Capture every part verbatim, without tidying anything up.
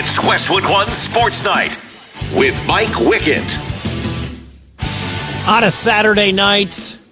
It's Westwood One Sports Night with Mike Wickett. On a Saturday night,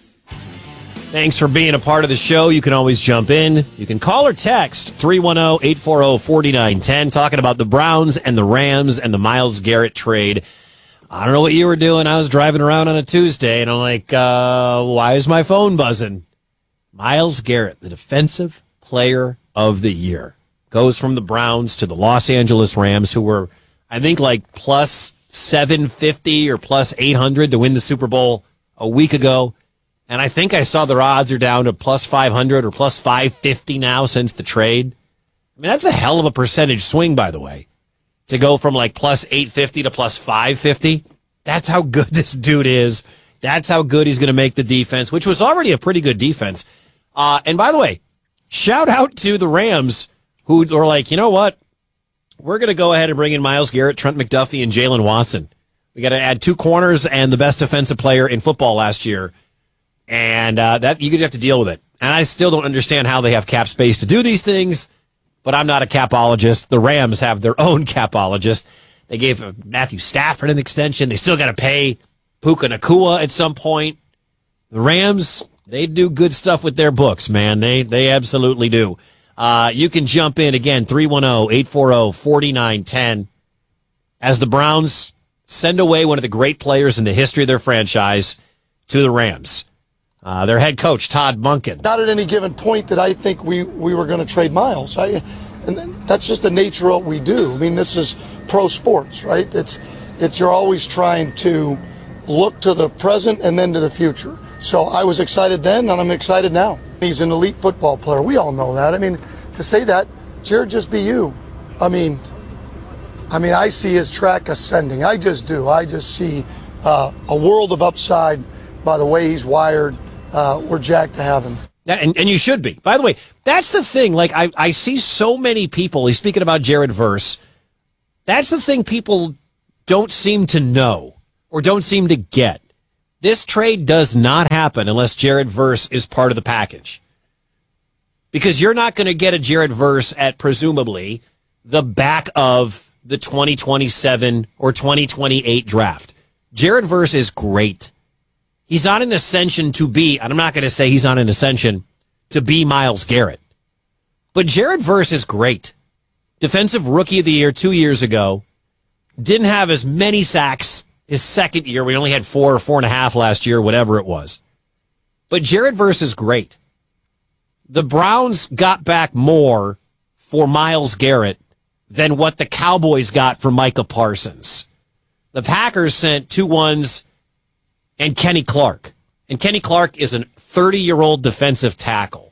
thanks for being a part of the show. You can always jump in. You can call or text three one zero, eight four zero, four nine one zero, talking about the Browns and the Rams and the Myles Garrett trade. I don't know what you were doing. I was driving around on a Tuesday, and I'm like, uh, why is my phone buzzing? Myles Garrett, the Defensive Player of the Year, goes from the Browns to the Los Angeles Rams, who were, I think, like plus seven fifty or plus eight hundred to win the Super Bowl a week ago. And I think I saw their odds are down to plus five hundred or plus five fifty now since the trade. I mean, that's a hell of a percentage swing, by the way, to go from like plus eight fifty to plus five fifty. That's how good this dude is. That's how good he's going to make the defense, which was already a pretty good defense. Uh, and by the way, shout out to the Rams, who are like, you know what? We're going to go ahead and bring in Myles Garrett, Trent McDuffie, and Jalen Watson. We got to add two corners and the best defensive player in football last year. And uh, that you're going to have to deal with it. And I still don't understand how they have cap space to do these things, but I'm not a capologist. The Rams have their own capologist. They gave Matthew Stafford an extension. They still got to pay Puka Nacua at some point. The Rams, they do good stuff with their books, man. They they absolutely do. Uh, you can jump in again, three one zero, eight four zero, four nine one zero, as the Browns send away one of the great players in the history of their franchise to the Rams. Uh, their head coach, Todd Monken. Not at any given point that I think we, we were going to trade Myles. I, and that's just the nature of what we do. I mean, this is pro sports, right? It's, it's you're always trying to look to the present and then to the future. So I was excited then, and I'm excited now. He's an elite football player. We all know that. I mean, to say that, Jared, just be you. I mean, I mean, I see his track ascending. I just do. I just see uh, a world of upside by the way he's wired. Uh, we're jacked to have him. Yeah, and, and you should be. By the way, that's the thing. Like, I, I see so many people, he's speaking about Jared Verse. That's the thing people don't seem to know or don't seem to get. This trade does not happen unless Jared Verse is part of the package. Because you're not going to get a Jared Verse at, presumably, the back of the twenty twenty-seven or twenty twenty-eight draft. Jared Verse is great. He's on an ascension to be, and I'm not going to say he's on an ascension to be Myles Garrett. But Jared Verse is great. Defensive Rookie of the Year two years ago. Didn't have as many sacks his second year. We only had four or four and a half last year, whatever it was. But Jared Verse is great. The Browns got back more for Myles Garrett than what the Cowboys got for Micah Parsons. The Packers sent two ones and Kenny Clark. And Kenny Clark is a thirty-year-old defensive tackle.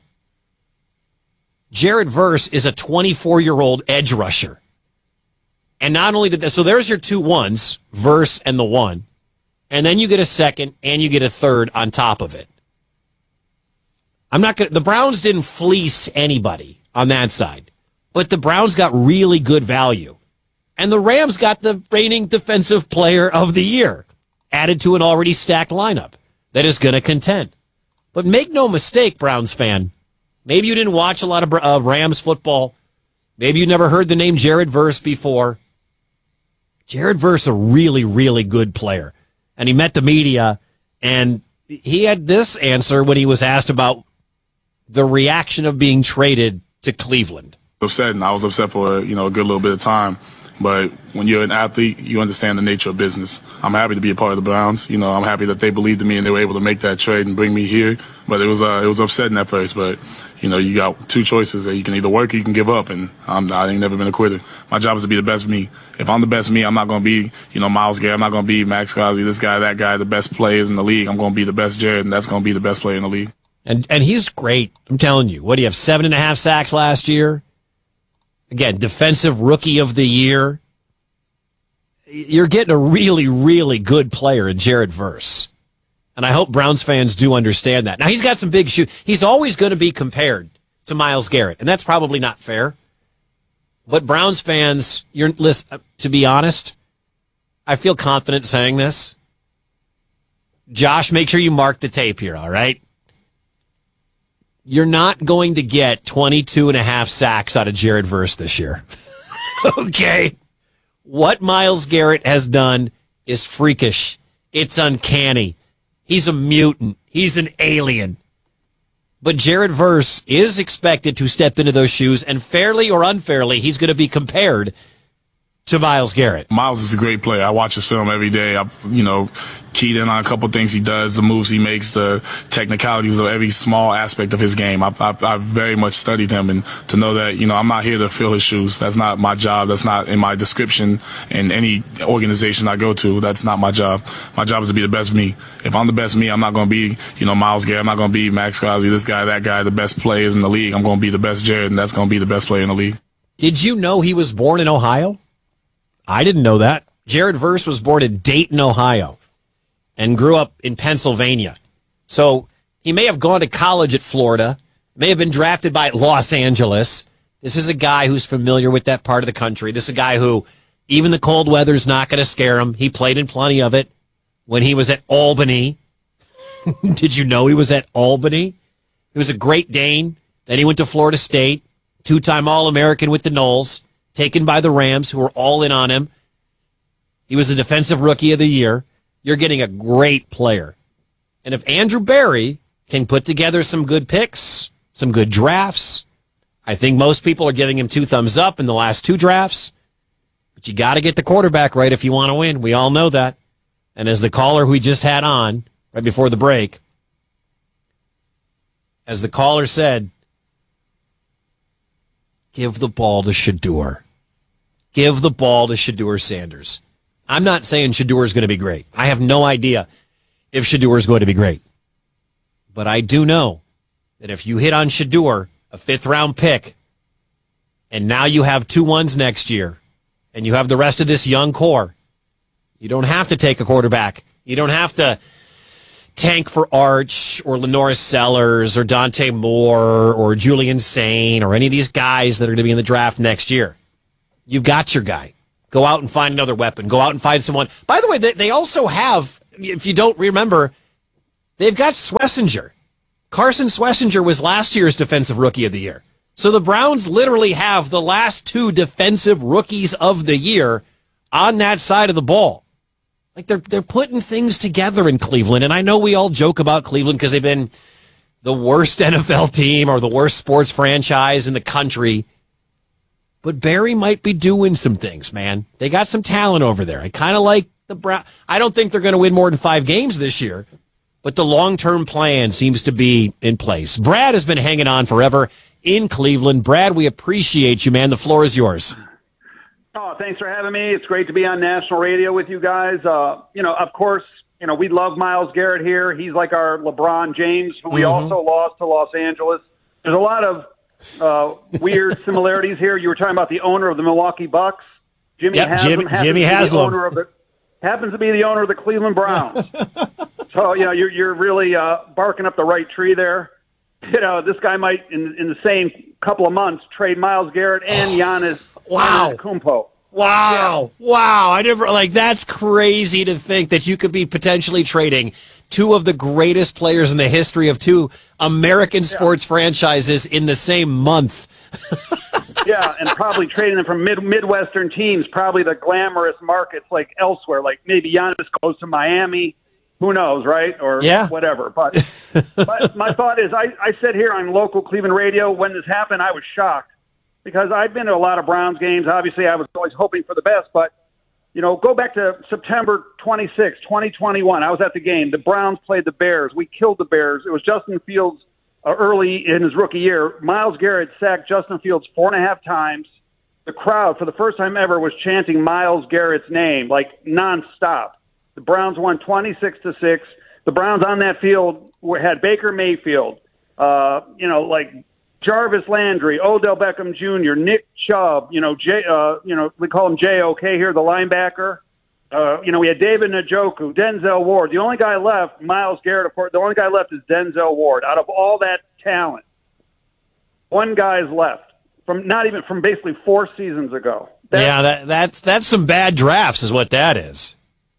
Jared Verse is a twenty-four-year-old edge rusher. And not only did that, so there's your two ones, Verse and the one. And then you get a second and you get a third on top of it. I'm not going to, the Browns didn't fleece anybody on that side, but the Browns got really good value. And the Rams got the reigning Defensive Player of the Year, added to an already stacked lineup that is going to contend. But make no mistake, Browns fan, maybe you didn't watch a lot of uh, Rams football. Maybe you never heard the name Jared Verse before. Jared Verse, a really, really good player. And he met the media, and he had this answer when he was asked about the reaction of being traded to Cleveland. Upset, and I was upset for you know a good little bit of time. But when you're an athlete, you understand the nature of business. I'm happy to be a part of the Browns. You know, I'm happy that they believed in me and they were able to make that trade and bring me here. But it was uh, it was upsetting at first. But you know, you got two choices: you can either work or you can give up. And I'm, I ain't never been a quitter. My job is to be the best me. If I'm the best me, I'm not going to be you know Myles Garrett. I'm not going to be Max Crosby, this guy, that guy, the best players in the league. I'm going to be the best Jared, and that's going to be the best player in the league. And and he's great. I'm telling you. What do you have? Seven and a half sacks last year. Again, Defensive Rookie of the Year. You're getting a really, really good player in Jared Verse. And I hope Browns fans do understand that. Now, he's got some big shoes. He's always going to be compared to Myles Garrett, and that's probably not fair. But Browns fans, you're listen, to be honest, I feel confident saying this. Josh, make sure you mark the tape here, all right? You're not going to get twenty-two and a half sacks out of Jared Verse this year. Okay? What Myles Garrett has done is freakish. It's uncanny. He's a mutant. He's an alien. But Jared Verse is expected to step into those shoes, and fairly or unfairly, he's going to be compared to Myles Garrett. Myles is a great player. I watch his film every day. I, you know, keyed in on a couple things he does, the moves he makes, the technicalities of every small aspect of his game. I, I, I very much studied him, and to know that, you know, I'm not here to fill his shoes. That's not my job. That's not in my description in any organization I go to. That's not my job. My job is to be the best me. If I'm the best me, I'm not going to be, you know, Myles Garrett. I'm not going to be Max Crosby, this guy, that guy, the best players in the league. I'm going to be the best Jared, and that's going to be the best player in the league. Did you know he was born in Ohio? I didn't know that. Jared Verse was born in Dayton, Ohio, and grew up in Pennsylvania. So he may have gone to college at Florida, may have been drafted by Los Angeles. This is a guy who's familiar with that part of the country. This is a guy who, even the cold weather's not going to scare him. He played in plenty of it when he was at Albany. Did you know he was at Albany? He was a Great Dane. Then he went to Florida State, two-time All-American with the Noles, taken by the Rams, who were all in on him. He was the Defensive Rookie of the Year. You're getting a great player. And if Andrew Berry can put together some good picks, some good drafts, I think most people are giving him two thumbs up in the last two drafts. But you got to get the quarterback right if you want to win. We all know that. And as the caller we just had on right before the break, as the caller said, give the ball to Shedeur. Give the ball to Shedeur Sanders. I'm not saying Shedeur is going to be great. I have no idea if Shedeur is going to be great. But I do know that if you hit on Shedeur, a fifth-round pick, and now you have two ones next year, and you have the rest of this young core, you don't have to take a quarterback. You don't have to tank for Arch or Lenoris Sellers or Dante Moore or Julian Sain or any of these guys that are going to be in the draft next year. You've got your guy. Go out and find another weapon. Go out and find someone. By the way, they, they also have, if you don't remember, they've got Swessinger. Carson Swessinger was last year's Defensive Rookie of the Year. So the Browns literally have the last two Defensive Rookies of the Year on that side of the ball. Like they're they're putting things together in Cleveland, and I know we all joke about Cleveland because they've been the worst N F L team or the worst sports franchise in the country. But Barry might be doing some things, man. They got some talent over there. I kind of like the Brown. I don't think they're going to win more than five games this year, but the long-term plan seems to be in place. Brad has been hanging on forever in Cleveland. Brad, we appreciate you, man. The floor is yours. Oh, thanks for having me. It's great to be on national radio with you guys. Uh, you know, of course, you know, we love Myles Garrett here. He's like our LeBron James, who we mm-hmm. also lost to Los Angeles. There's a lot of uh, weird similarities here. You were talking about the owner of the Milwaukee Bucks. Jimmy yep, Haslam Jimmy, happens, Jimmy to Haslam. the owner of the, happens to be the owner of the Cleveland Browns. So, you know, you're, you're really uh, barking up the right tree there. You know, this guy might, in, in the same couple of months, trade Myles Garrett and Giannis wow. Antetokounmpo. Wow. Yeah. Wow. I never, like, that's crazy to think that you could be potentially trading two of the greatest players in the history of two American sports yeah. franchises in the same month. Yeah, and probably trading them from mid Midwestern teams, probably the glamorous markets like elsewhere, like maybe Giannis goes to Miami. Who knows, right? Or yeah. whatever. But, but my thought is, I, I said here on local Cleveland radio, when this happened, I was shocked because I've been to a lot of Browns games. Obviously, I was always hoping for the best. But, you know, go back to September twenty-sixth, twenty twenty-one. I was at the game. The Browns played the Bears. We killed the Bears. It was Justin Fields uh, early in his rookie year. Myles Garrett sacked Justin Fields four and a half times. The crowd, for the first time ever, was chanting Myles Garrett's name, like nonstop. The Browns won twenty-six to six. The Browns on that field had Baker Mayfield, uh, you know, like Jarvis Landry, Odell Beckham Junior, Nick Chubb, you know, J, uh, you know, we call him J O K here, the linebacker. Uh, you know, we had David Njoku, Denzel Ward. The only guy left, Myles Garrett, of course, the only guy left is Denzel Ward. Out of all that talent, one guy's left from not even from basically four seasons ago. That's, yeah, that, that's that's some bad drafts, is what that is.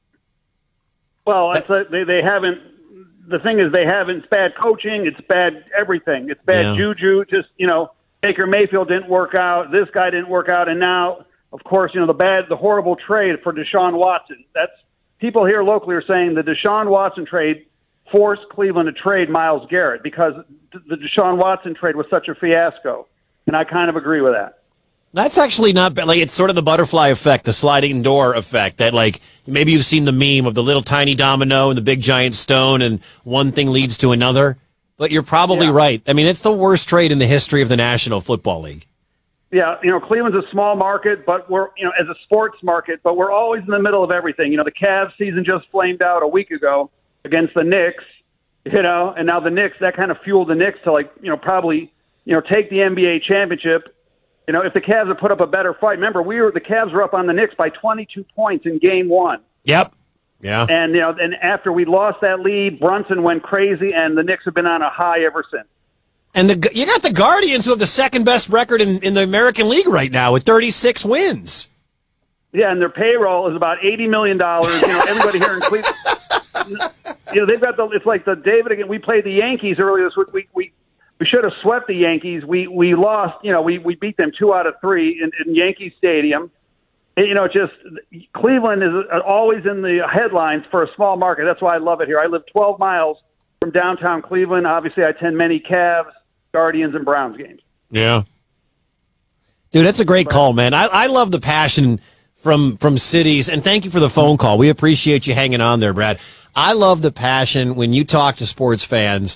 Well, it's a, they they haven't. The thing is, they haven't. It's bad coaching. It's bad everything. It's bad yeah. juju. Just you know, Baker Mayfield didn't work out. This guy didn't work out, and now of course, you know, the bad, the horrible trade for Deshaun Watson. That's people here locally are saying the Deshaun Watson trade forced Cleveland to trade Myles Garrett because the Deshaun Watson trade was such a fiasco. And I kind of agree with that. That's actually not bad. Like, it's sort of the butterfly effect, the sliding door effect, that, like, maybe you've seen the meme of the little tiny domino and the big giant stone, and one thing leads to another. But you're probably yeah. right. I mean, it's the worst trade in the history of the National Football League. Yeah, you know, Cleveland's a small market, but we're, you know, as a sports market, but we're always in the middle of everything. You know, the Cavs season just flamed out a week ago against the Knicks, you know, and now the Knicks, that kind of fueled the Knicks to, like, you know, probably, you know, take the N B A championship. You know, if the Cavs had put up a better fight, remember, we were the Cavs were up on the Knicks by twenty-two points in game one. Yep. Yeah. And, you know, and after we lost that lead, Brunson went crazy, and the Knicks have been on a high ever since. And the you got the Guardians, who have the second best record in, in the American League right now with thirty-six wins. Yeah, and their payroll is about eighty million dollars. You know, everybody here in Cleveland, you know, they've got the, it's like the David, again, we played the Yankees earlier this week. We, we, we should have swept the Yankees. We, we lost, you know, we, we beat them two out of three in, in Yankee Stadium. And, you know, just Cleveland is always in the headlines for a small market. That's why I love it here. I live twelve miles from downtown Cleveland. Obviously, I attend many Cavs, Guardians, and Browns games. Yeah. Dude, that's a great call, man. I, I love the passion from from cities, and thank you for the phone call. We appreciate you hanging on there, Brad. I love the passion when you talk to sports fans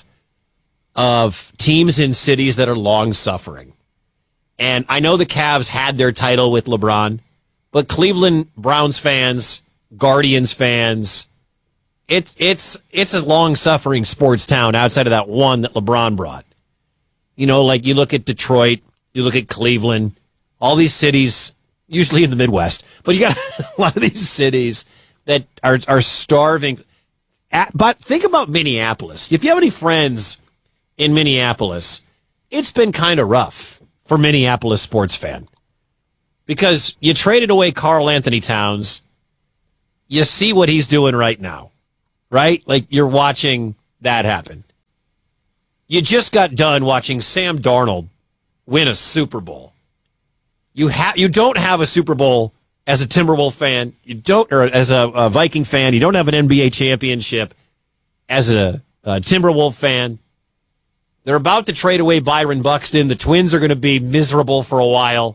of teams in cities that are long-suffering. And I know the Cavs had their title with LeBron, but Cleveland Browns fans, Guardians fans, it's it's it's a long-suffering sports town outside of that one that LeBron brought. You know, like you look at Detroit, you look at Cleveland, all these cities, usually in the Midwest, but you got a lot of these cities that are are starving. At, but think about Minneapolis. If you have any friends in Minneapolis, it's been kind of rough for Minneapolis sports fan because you traded away Karl Anthony Towns. You see what he's doing right now, right? Like you're watching that happen. You just got done watching Sam Darnold win a Super Bowl. You have you don't have a Super Bowl as a Timberwolves fan. You don't, or as a, a Viking fan. You don't have an N B A championship as a, a Timberwolves fan. They're about to trade away Byron Buxton. The Twins are going to be miserable for a while.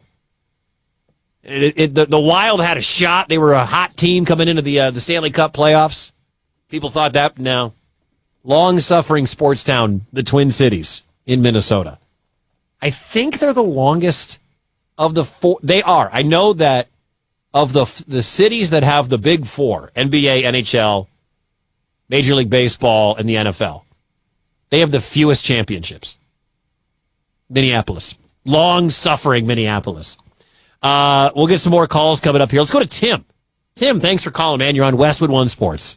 It, it, the, the Wild had a shot. They were a hot team coming into the uh, the Stanley Cup playoffs. People thought that. No. Long-suffering sports town, the Twin Cities in Minnesota. I think they're the longest of the four. They are. I know that of the the cities that have the big four, N B A, N H L, Major League Baseball, and the N F L, they have the fewest championships. Minneapolis. Long-suffering Minneapolis. Uh, we'll get some more calls coming up here. Let's go to Tim. Tim, thanks for calling, man. You're on Westwood One Sports.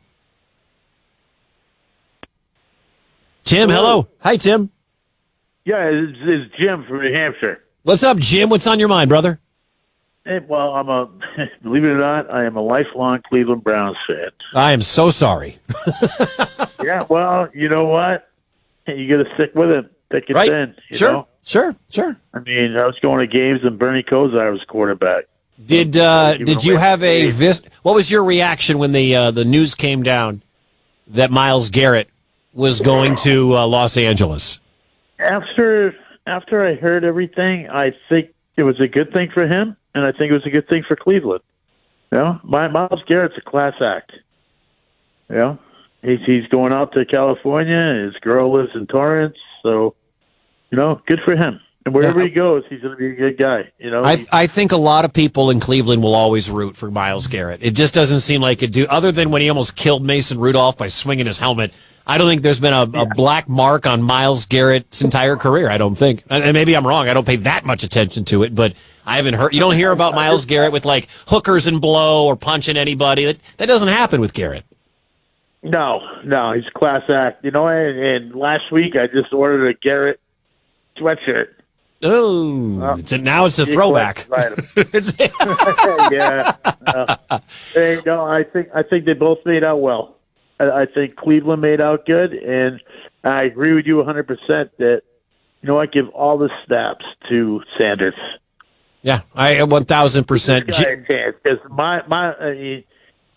Tim, hello. Hi, Tim. Yeah, it's, it's Jim from New Hampshire. What's up, Jim? What's on your mind, brother? Hey, well, I'm a, believe it or not, I am a lifelong Cleveland Browns fan. I am so sorry. Yeah, well, you know what? You got to stick with it. Thick and Right. thin. You Sure, know? sure, sure. I mean, I was going to games and Bernie Kosar was quarterback. Did uh, Giving did you away have a the vis- what was your reaction when the uh, the news came down that Myles Garrett was going to uh, Los Angeles? After after I heard everything, I think it was a good thing for him, and I think it was a good thing for Cleveland. You know, My, Myles Garrett's a class act. You know, he's he's going out to California. His girl lives in Torrance, so you know, good for him. And wherever he goes, he's going to be a good guy. You know, I I think a lot of people in Cleveland will always root for Myles Garrett. It just doesn't seem like it do. Other than when he almost killed Mason Rudolph by swinging his helmet, I don't think there's been a, a black mark on Myles Garrett's entire career. I don't think. And maybe I'm wrong. I don't pay that much attention to it, but I haven't heard. You don't hear about Myles Garrett with like hookers and blow or punching anybody. That that doesn't happen with Garrett. No, no, he's a class act. You know, and, and last week I just ordered a Garrett sweatshirt. Oh, Well, it's a, now it's a throwback. It's- Yeah. Uh, hey, no, I think I think they both made out well. I, I think Cleveland made out good, and I agree with you one hundred percent that, you know what, give all the snaps to Sanders. Yeah, I one thousand percent. This guy a chance because my my uh, he,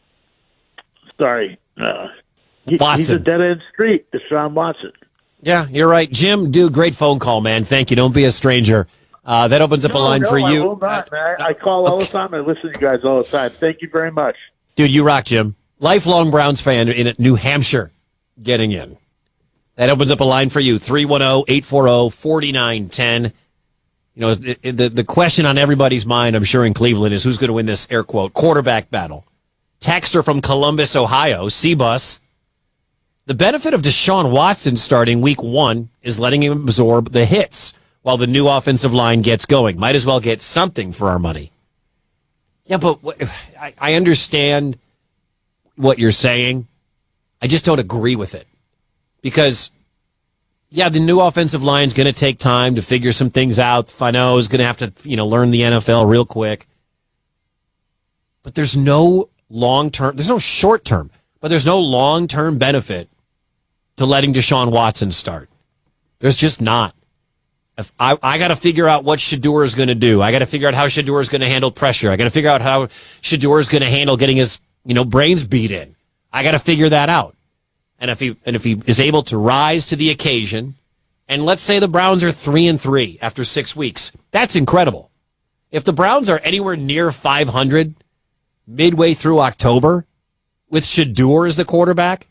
sorry, uh, he, he's a dead end street. Deshaun Watson. Yeah, you're right, Jim. Dude, great phone call, man. Thank you. Don't be a stranger. Uh, that opens up no, a line no, for I you. will not, man. I call all okay. the time. I listen to you guys all the time. Thank you very much, dude. You rock, Jim. Lifelong Browns fan in New Hampshire, getting in. That opens up a line for you. three one zero, eight four zero, four nine one zero. You know, the, the the question on everybody's mind, I'm sure in Cleveland, is who's going to win this, air quote, quarterback battle. Texter from Columbus, Ohio, C-Bus. The benefit of Deshaun Watson starting week one is letting him absorb the hits while the new offensive line gets going. Might as well get something for our money. Yeah, but I, I understand what you're saying. I just don't agree with it. Because, yeah, the new offensive line is going to take time to figure some things out. Fano is going to have to, you know, learn the N F L real quick. But there's no long-term, there's no short-term, but there's no long-term benefit to letting Deshaun Watson start. There's just not. If I, I got to figure out what Shedeur is going to do. I got to figure out how Shedeur is going to handle pressure. I got to figure out how Shedeur is going to handle getting his, you know, brains beat in. I got to figure that out. And if he and if he is able to rise to the occasion, and let's say the Browns are three and three after six weeks, that's incredible. If the Browns are anywhere near five hundred midway through October with Shedeur as the quarterback,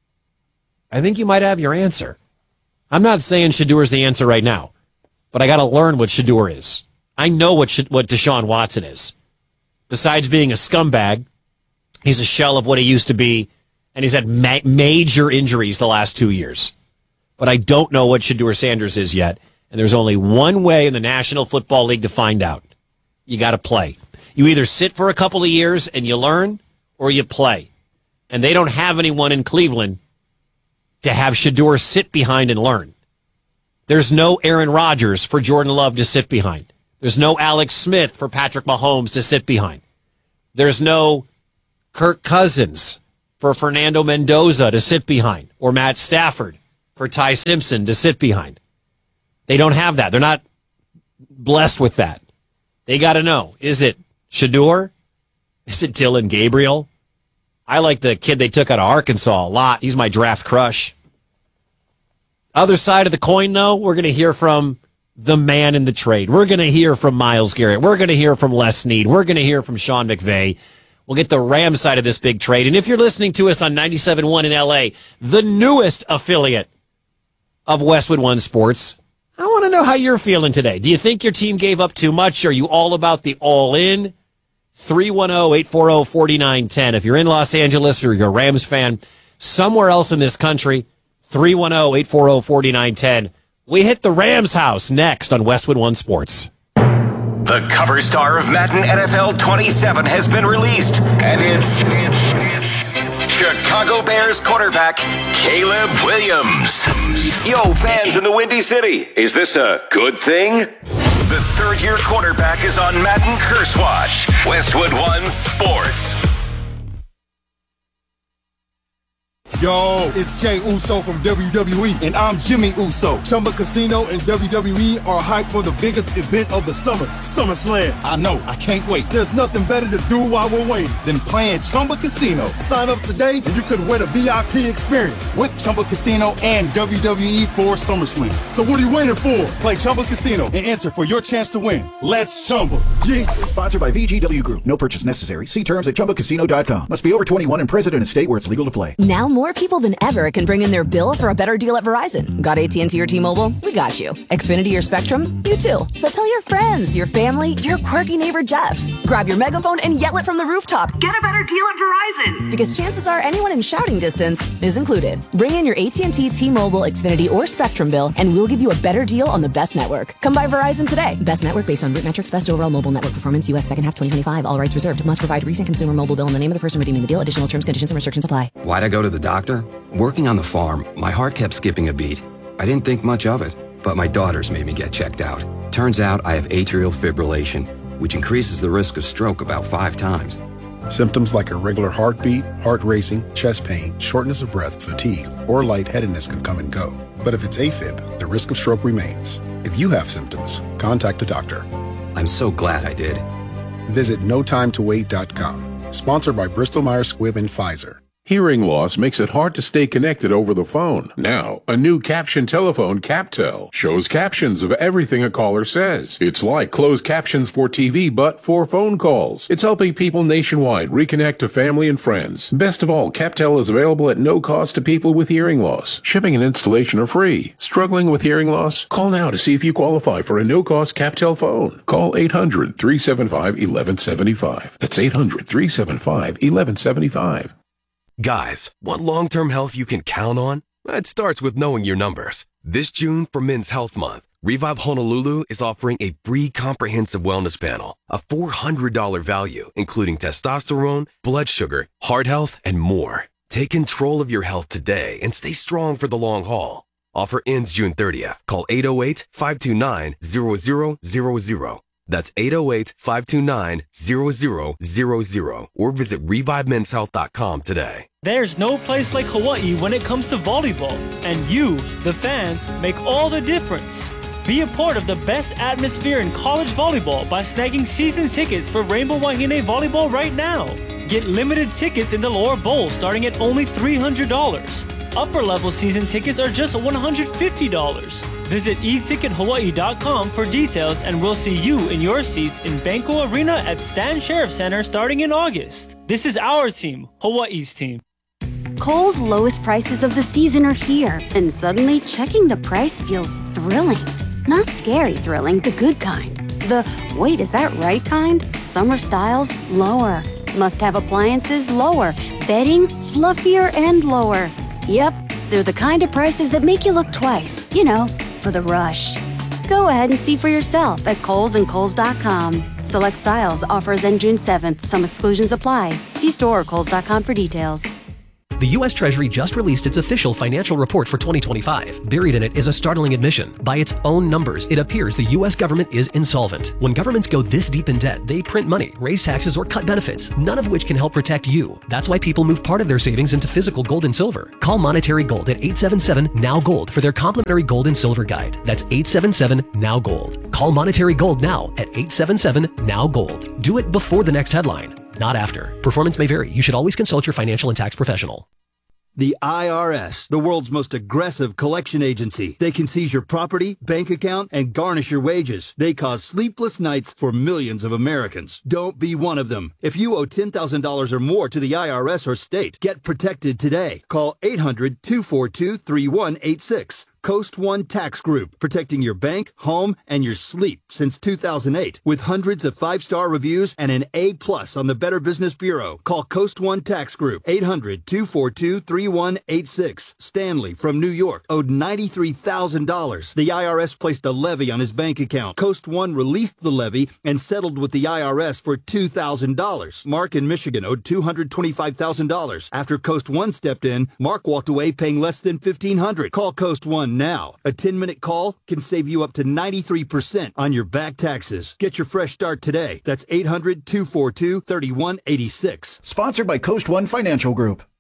I think you might have your answer. I'm not saying Shedeur is the answer right now, but I got to learn what Shedeur is. I know what Sh- what Deshaun Watson is. Besides being a scumbag, he's a shell of what he used to be. And he's had ma- major injuries the last two years. But I don't know what Shedeur Sanders is yet. And there's only one way in the National Football League to find out. You got to play. You either sit for a couple of years and you learn, or you play. And they don't have anyone in Cleveland to have Shedeur sit behind and learn. There's no Aaron Rodgers for Jordan Love to sit behind. There's no Alex Smith for Patrick Mahomes to sit behind. There's no Kirk Cousins for Fernando Mendoza to sit behind, or Matt Stafford for Ty Simpson to sit behind. They don't have that. They're not blessed with that. They got to know, is it Shedeur? Is it Dylan Gabriel? I like the kid they took out of Arkansas a lot. He's my draft crush. Other side of the coin, though, we're going to hear from the man in the trade. We're going to hear from Myles Garrett. We're going to hear from Les Snead. We're going to hear from Sean McVay. We'll get the Rams side of this big trade. And if you're listening to us on ninety-seven point one in L A, the newest affiliate of Westwood One Sports, I want to know how you're feeling today. Do you think your team gave up too much? Are you all about the all-in? three one zero, eight four zero, four nine one zero. If you're in Los Angeles or you're a Rams fan, somewhere else in this country, three one zero, eight four zero, four nine one zero. We hit the Rams house next on Westwood One Sports. The cover star of Madden N F L twenty-seven has been released, and it's Chicago Bears quarterback Caleb Williams. Yo, fans in the Windy City, is this a good thing? The third-year quarterback is on Madden Curse Watch. Westwood One Sports. Yo, it's Jay Uso from W W E, and I'm Jimmy Uso. Chumba Casino and W W E are hyped for the biggest event of the summer, SummerSlam. I know, I can't wait. There's nothing better to do while we're waiting than playing Chumba Casino. Sign up today, and you could win a V I P experience with Chumba Casino and W W E for SummerSlam. So what are you waiting for? Play Chumba Casino and enter for your chance to win. Let's Chumba. Yeah. Sponsored by V G W Group. No purchase necessary. See terms at chumba casino dot com. Must be over twenty-one and present in a state where it's legal to play. Now more people than ever can bring in their bill for a better deal at Verizon. Got A T and T or T-Mobile? We got you. Xfinity or Spectrum? You too. So tell your friends, your family, your quirky neighbor Jeff. Grab your megaphone and yell it from the rooftop. Get a better deal at Verizon. Because chances are anyone in shouting distance is included. Bring in your A T and T, T-Mobile, Xfinity, or Spectrum bill, and we'll give you a better deal on the best network. Come by Verizon today. Best network based on root metrics, best overall mobile network performance, U S second half twenty twenty-five. All rights reserved. Must provide recent consumer mobile bill and the name of the person redeeming the deal. Additional terms, conditions, and restrictions apply. Why'd I go to the doctor? Working on the farm, my heart kept skipping a beat. I didn't think much of it, but my daughters made me get checked out. Turns out I have atrial fibrillation, which increases the risk of stroke about five times. Symptoms like irregular heartbeat, heart racing, chest pain, shortness of breath, fatigue, or lightheadedness can come and go. But if it's AFib, the risk of stroke remains. If you have symptoms, contact a doctor. I'm so glad I did. Visit no time to wait dot com. Sponsored by Bristol Myers Squibb and Pfizer. Hearing loss makes it hard to stay connected over the phone. Now, a new caption telephone, CapTel, shows captions of everything a caller says. It's like closed captions for T V, but for phone calls. It's helping people nationwide reconnect to family and friends. Best of all, CapTel is available at no cost to people with hearing loss. Shipping and installation are free. Struggling with hearing loss? Call now to see if you qualify for a no-cost CapTel phone. Call eight hundred, three seven five, one one seven five. That's eight hundred, three seven five, one one seven five. Guys, want long-term health you can count on? It starts with knowing your numbers. This June for Men's Health Month, Revive Honolulu is offering a free comprehensive wellness panel, a four hundred dollars value, including testosterone, blood sugar, heart health, and more. Take control of your health today and stay strong for the long haul. Offer ends June thirtieth. Call eight oh eight, five two nine, zero zero zero zero. That's eight oh eight, five two nine, zero zero zero zero or visit revive men's health dot com today. There's no place like Hawaii when it comes to volleyball, and you, the fans, make all the difference. Be a part of the best atmosphere in college volleyball by snagging season tickets for Rainbow Wahine Volleyball right now. Get limited tickets in the lower bowl starting at only three hundred dollars. Upper level season tickets are just one hundred fifty dollars. Visit e ticket hawaii dot com for details, and we'll see you in your seats in Banco Arena at Stan Sheriff Center starting in August. This is our team, Hawaii's team. Kohl's lowest prices of the season are here, and suddenly checking the price feels thrilling. Not scary thrilling, the good kind. The, wait, is that right kind? Summer styles, lower. Must-have appliances, lower. Bedding, fluffier and lower. Yep, they're the kind of prices that make you look twice, you know, for the rush. Go ahead and see for yourself at Kohl's and Kohl's dot com. Select styles, offers end June seventh. Some exclusions apply. See store or Kohl's dot com for details. The U S Treasury just released its official financial report for twenty twenty-five. Buried in it is a startling admission. By its own numbers, it appears the U S government is insolvent. When governments go this deep in debt, they print money, raise taxes, or cut benefits, none of which can help protect you. That's why people move part of their savings into physical gold and silver. Call Monetary Gold at eight seven seven, N O W Gold for their complimentary gold and silver guide. That's eight seven seven, N O W Gold. Call Monetary Gold now at eight seven seven, N O W Gold. Do it before the next headline, not after. Performance may vary. You should always consult your financial and tax professional. The I R S, the world's most aggressive collection agency. They can seize your property, bank account, and garnish your wages. They cause sleepless nights for millions of Americans. Don't be one of them. If you owe ten thousand dollars or more to the I R S or state, get protected today. Call eight hundred, two four two, three one eight six. Coast One Tax Group, protecting your bank, home, and your sleep since two thousand eight. With hundreds of five-star reviews and an A plus on the Better Business Bureau. Call Coast One Tax Group, eight hundred, two four two, three one eight six. Stanley from New York owed ninety-three thousand dollars. The I R S placed a levy on his bank account. Coast One released the levy and settled with the I R S for two thousand dollars. Mark in Michigan owed two hundred twenty-five thousand dollars. After Coast One stepped in, Mark walked away paying less than fifteen hundred dollars. Call Coast One now. A ten-minute call can save you up to ninety-three percent on your back taxes. Get your fresh start today. That's eight hundred, two four two, three one eight six. Sponsored by Coast One Financial Group.